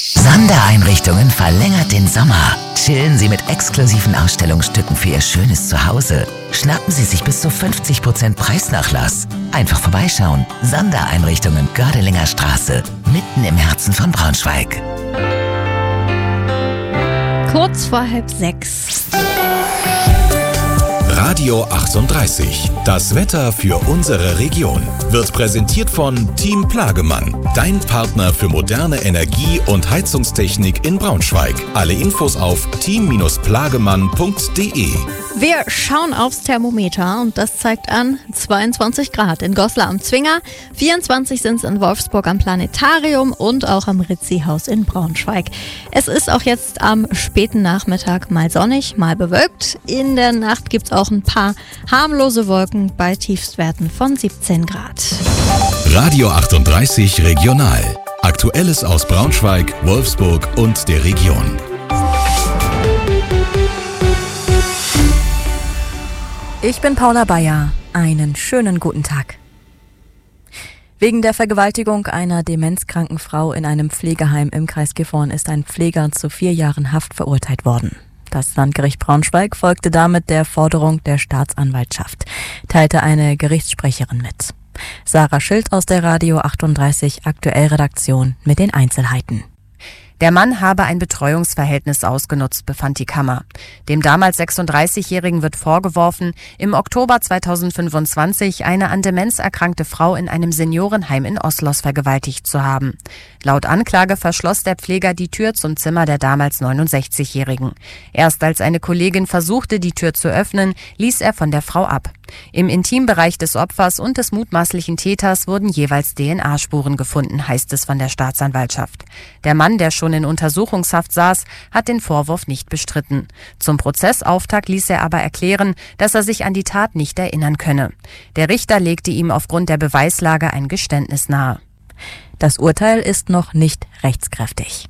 Sondereinrichtungen verlängert den Sommer. Chillen Sie mit exklusiven Ausstellungsstücken für Ihr schönes Zuhause. Schnappen Sie sich bis zu 50% Preisnachlass. Einfach vorbeischauen. Sondereinrichtungen Gördelinger Straße, mitten im Herzen von Braunschweig. Kurz vor 5:30. Radio 38. Das Wetter für unsere Region wird präsentiert von Team Plagemann. Dein Partner für moderne Energie- und Heizungstechnik in Braunschweig. Alle Infos auf team-plagemann.de. Wir schauen aufs Thermometer und das zeigt an 22 Grad in Goslar am Zwinger, 24 sind es in Wolfsburg am Planetarium und auch am Ritzi-Haus in Braunschweig. Es ist auch jetzt am späten Nachmittag mal sonnig, mal bewölkt. In der Nacht gibt es auch ein paar harmlose Wolken bei Tiefstwerten von 17 Grad. Radio 38 Regional. Aktuelles aus Braunschweig, Wolfsburg und der Region. Ich bin Paula Bayer. Einen schönen guten Tag. Wegen der Vergewaltigung einer demenzkranken Frau in einem Pflegeheim im Kreis Gifhorn ist ein Pfleger zu 4 Jahren Haft verurteilt worden. Das Landgericht Braunschweig folgte damit der Forderung der Staatsanwaltschaft, teilte eine Gerichtssprecherin mit. Sarah Schild aus der Radio 38 Aktuell-Redaktion mit den Einzelheiten. Der Mann habe ein Betreuungsverhältnis ausgenutzt, befand die Kammer. Dem damals 36-Jährigen wird vorgeworfen, im Oktober 2025 eine an Demenz erkrankte Frau in einem Seniorenheim in Oslos vergewaltigt zu haben. Laut Anklage verschloss der Pfleger die Tür zum Zimmer der damals 69-Jährigen. Erst als eine Kollegin versuchte, die Tür zu öffnen, ließ er von der Frau ab. Im Intimbereich des Opfers und des mutmaßlichen Täters wurden jeweils DNA-Spuren gefunden, heißt es von der Staatsanwaltschaft. Der Mann, der schon in Untersuchungshaft saß, hat den Vorwurf nicht bestritten. Zum Prozessauftakt ließ er aber erklären, dass er sich an die Tat nicht erinnern könne. Der Richter legte ihm aufgrund der Beweislage ein Geständnis nahe. Das Urteil ist noch nicht rechtskräftig.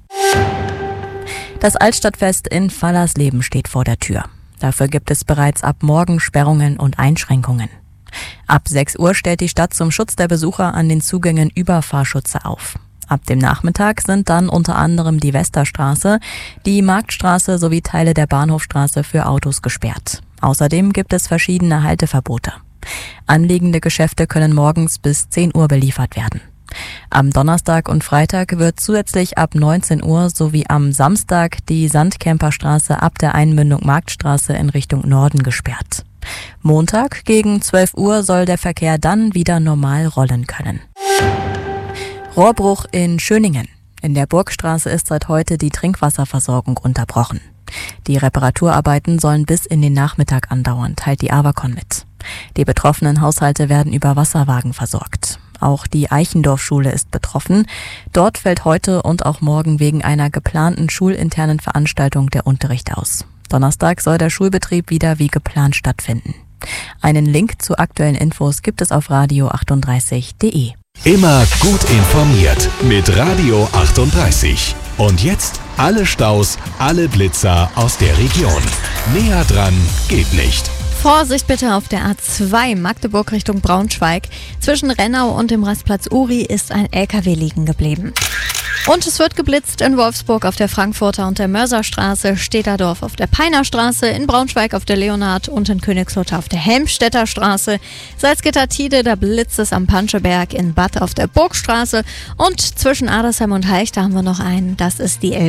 Das Altstadtfest in Fallersleben steht vor der Tür. Dafür gibt es bereits ab morgen Sperrungen und Einschränkungen. Ab 6 Uhr stellt die Stadt zum Schutz der Besucher an den Zugängen Überfahrschütze auf. Ab dem Nachmittag sind dann unter anderem die Westerstraße, die Marktstraße sowie Teile der Bahnhofstraße für Autos gesperrt. Außerdem gibt es verschiedene Halteverbote. Anliegende Geschäfte können morgens bis 10 Uhr beliefert werden. Am Donnerstag und Freitag wird zusätzlich ab 19 Uhr sowie am Samstag die Sandcamperstraße ab der Einmündung Marktstraße in Richtung Norden gesperrt. Montag gegen 12 Uhr soll der Verkehr dann wieder normal rollen können. Rohrbruch in Schöningen. In der Burgstraße ist seit heute die Trinkwasserversorgung unterbrochen. Die Reparaturarbeiten sollen bis in den Nachmittag andauern, teilt die Avacon mit. Die betroffenen Haushalte werden über Wasserwagen versorgt. Auch die Eichendorf-Schule ist betroffen. Dort fällt heute und auch morgen wegen einer geplanten schulinternen Veranstaltung der Unterricht aus. Donnerstag soll der Schulbetrieb wieder wie geplant stattfinden. Einen Link zu aktuellen Infos gibt es auf radio38.de. Immer gut informiert mit Radio 38. Und jetzt alle Staus, alle Blitzer aus der Region. Näher dran geht nicht. Vorsicht bitte auf der A2 Magdeburg Richtung Braunschweig. Zwischen Rennau und dem Rastplatz Uri ist ein LKW liegen geblieben. Und es wird geblitzt in Wolfsburg auf der Frankfurter und der Mörserstraße, Städterdorf auf der Peinerstraße, in Braunschweig auf der Leonhard und in Königslutter auf der Helmstedter Straße, Salzgitter-Tide, da blitzt es am Panscheberg, in Bad auf der Burgstraße und zwischen Adersheim und Halch, da haben wir noch einen, das ist die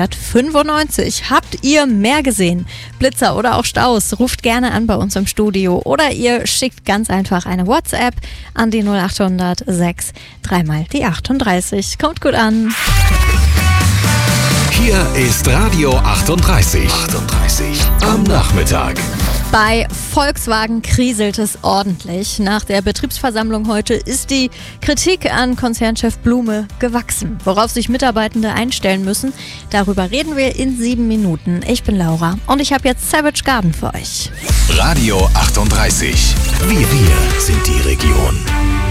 L495. Habt ihr mehr gesehen? Blitzer oder auch Staus? Ruft gerne an bei uns im Studio oder ihr schickt ganz einfach eine WhatsApp an die 0800 6 3 mal die 38. Kommt gut an. Hier ist Radio 38. Am Nachmittag. Bei Volkswagen kriselt es ordentlich. Nach der Betriebsversammlung heute ist die Kritik an Konzernchef Blume gewachsen. Worauf sich Mitarbeitende einstellen müssen, darüber reden wir in 7 Minuten. Ich bin Laura und ich habe jetzt Savage Garden für euch. Radio 38. Wir sind die Region.